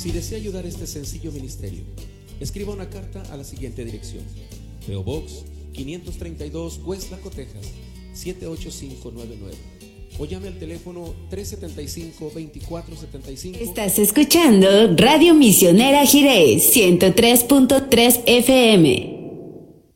Si desea ayudar a este sencillo ministerio, escriba una carta a la siguiente dirección: P.O. Box 532, Westlaco, Texas 78599, o llame al teléfono 375-2475. Estás escuchando Radio Misionera Jiré 103.3 FM.